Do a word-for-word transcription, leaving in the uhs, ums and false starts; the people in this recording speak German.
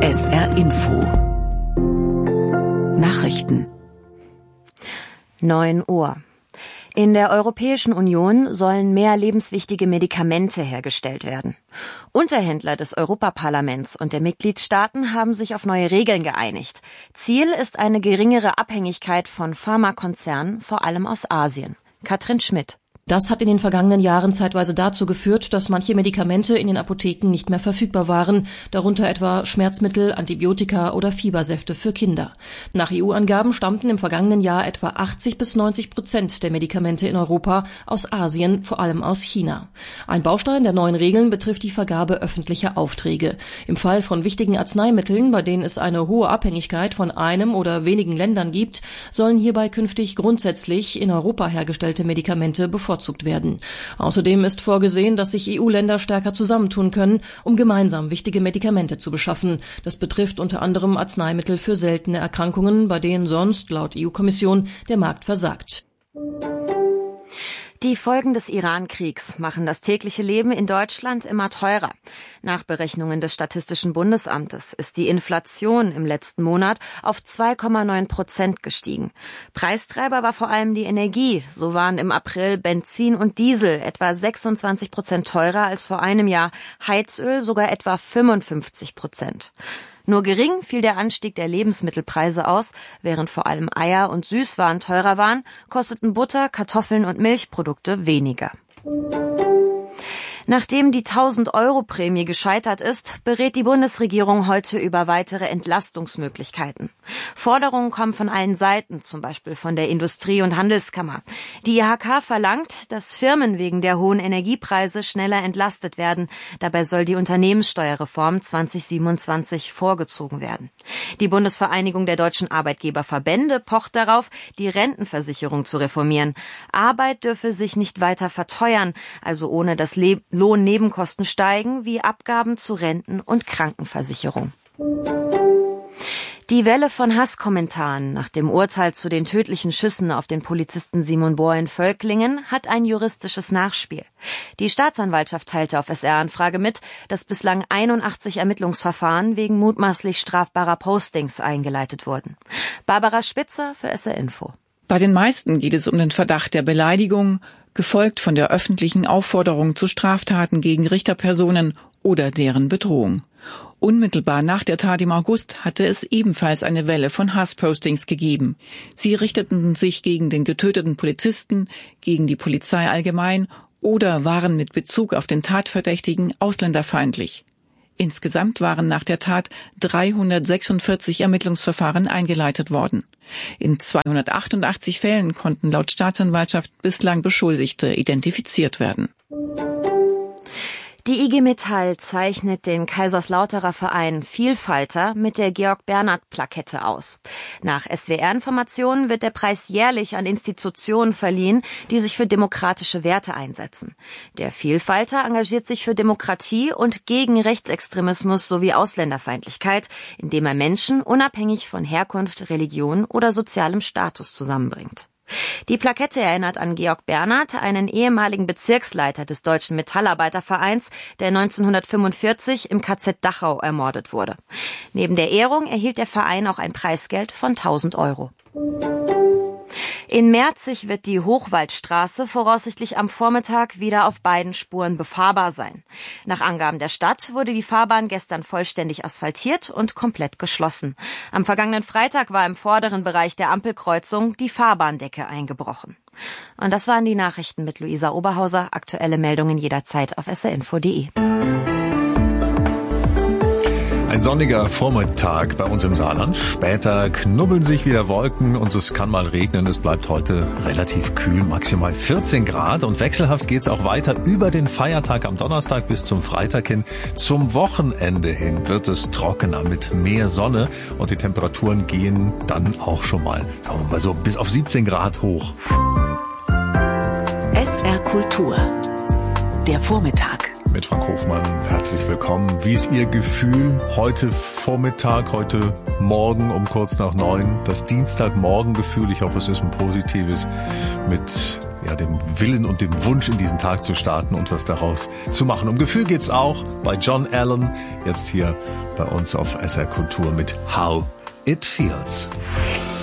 S R Info Nachrichten neun Uhr. In der Europäischen Union sollen mehr lebenswichtige Medikamente hergestellt werden. Unterhändler des Europaparlaments und der Mitgliedstaaten haben sich auf neue Regeln geeinigt. Ziel ist eine geringere Abhängigkeit von Pharmakonzernen, vor allem aus Asien. Katrin Schmidt. Das hat in den vergangenen Jahren zeitweise dazu geführt, dass manche Medikamente in den Apotheken nicht mehr verfügbar waren, darunter etwa Schmerzmittel, Antibiotika oder Fiebersäfte für Kinder. Nach E U-Angaben stammten im vergangenen Jahr etwa achtzig bis neunzig Prozent der Medikamente in Europa aus Asien, vor allem aus China. Ein Baustein der neuen Regeln betrifft die Vergabe öffentlicher Aufträge. Im Fall von wichtigen Arzneimitteln, bei denen es eine hohe Abhängigkeit von einem oder wenigen Ländern gibt, sollen hierbei künftig grundsätzlich in Europa hergestellte Medikamente bevorzugt werden. Außerdem ist vorgesehen, dass sich E U-Länder stärker zusammentun können, um gemeinsam wichtige Medikamente zu beschaffen. Das betrifft unter anderem Arzneimittel für seltene Erkrankungen, bei denen sonst, laut E U-Kommission, der Markt versagt. Die Folgen des Iran-Kriegs machen das tägliche Leben in Deutschland immer teurer. Nach Berechnungen des Statistischen Bundesamtes ist die Inflation im letzten Monat auf zwei Komma neun Prozent gestiegen. Preistreiber war vor allem die Energie. So waren im April Benzin und Diesel etwa sechsundzwanzig Prozent teurer als vor einem Jahr, Heizöl sogar etwa fünfundfünfzig Prozent. Nur gering fiel der Anstieg der Lebensmittelpreise aus. Während vor allem Eier und Süßwaren teurer waren, kosteten Butter, Kartoffeln und Milchprodukte weniger. Nachdem die tausend-Euro-Prämie gescheitert ist, berät die Bundesregierung heute über weitere Entlastungsmöglichkeiten. Forderungen kommen von allen Seiten, zum Beispiel von der Industrie- und Handelskammer. Die I H K verlangt, dass Firmen wegen der hohen Energiepreise schneller entlastet werden. Dabei soll die Unternehmenssteuerreform zwanzig siebenundzwanzig vorgezogen werden. Die Bundesvereinigung der deutschen Arbeitgeberverbände pocht darauf, die Rentenversicherung zu reformieren. Arbeit dürfe sich nicht weiter verteuern, also ohne das Leben Lohnnebenkosten steigen, wie Abgaben zu Renten- und Krankenversicherung. Die Welle von Hasskommentaren nach dem Urteil zu den tödlichen Schüssen auf den Polizisten Simon Bohr in Völklingen hat ein juristisches Nachspiel. Die Staatsanwaltschaft teilte auf S R-Anfrage mit, dass bislang einundachtzig Ermittlungsverfahren wegen mutmaßlich strafbarer Postings eingeleitet wurden. Barbara Spitzer für S R Info. Bei den meisten geht es um den Verdacht der Beleidigung, gefolgt von der öffentlichen Aufforderung zu Straftaten gegen Richterpersonen oder deren Bedrohung. Unmittelbar nach der Tat im August hatte es ebenfalls eine Welle von Hasspostings gegeben. Sie richteten sich gegen den getöteten Polizisten, gegen die Polizei allgemein oder waren mit Bezug auf den Tatverdächtigen ausländerfeindlich. Insgesamt waren nach der Tat dreihundertsechsundvierzig Ermittlungsverfahren eingeleitet worden. In zweihundertachtundachtzig Fällen konnten laut Staatsanwaltschaft bislang Beschuldigte identifiziert werden. Die I G Metall zeichnet den Kaiserslauterer Verein Vielfalter mit der Georg-Bernhard-Plakette aus. Nach S W R-Informationen wird der Preis jährlich an Institutionen verliehen, die sich für demokratische Werte einsetzen. Der Vielfalter engagiert sich für Demokratie und gegen Rechtsextremismus sowie Ausländerfeindlichkeit, indem er Menschen unabhängig von Herkunft, Religion oder sozialem Status zusammenbringt. Die Plakette erinnert an Georg Bernhard, einen ehemaligen Bezirksleiter des Deutschen Metallarbeitervereins, der neunzehnhundertfünfundvierzig im K Z Dachau ermordet wurde. Neben der Ehrung erhielt der Verein auch ein Preisgeld von tausend Euro. In Merzig wird die Hochwaldstraße voraussichtlich am Vormittag wieder auf beiden Spuren befahrbar sein. Nach Angaben der Stadt wurde die Fahrbahn gestern vollständig asphaltiert und komplett geschlossen. Am vergangenen Freitag war im vorderen Bereich der Ampelkreuzung die Fahrbahndecke eingebrochen. Und das waren die Nachrichten mit Luisa Oberhauser. Aktuelle Meldungen jederzeit auf s r info punkt d e. Ein sonniger Vormittag bei uns im Saarland. Später knubbeln sich wieder Wolken und es kann mal regnen. Es bleibt heute relativ kühl, maximal vierzehn Grad. Und wechselhaft geht's auch weiter über den Feiertag am Donnerstag bis zum Freitag hin. Zum Wochenende hin wird es trockener mit mehr Sonne und die Temperaturen gehen dann auch schon mal, sagen wir mal so, bis auf siebzehn Grad hoch. S R Kultur. Der Vormittag. Mit Frank Hofmann, herzlich willkommen. Wie ist Ihr Gefühl heute Vormittag, heute Morgen um kurz nach neun? Das Dienstagmorgengefühl, ich hoffe, es ist ein positives, mit ja, dem Willen und dem Wunsch, in diesen Tag zu starten und was daraus zu machen. Um Gefühl geht's auch bei John Allen, jetzt hier bei uns auf S R Kultur mit How It Feels.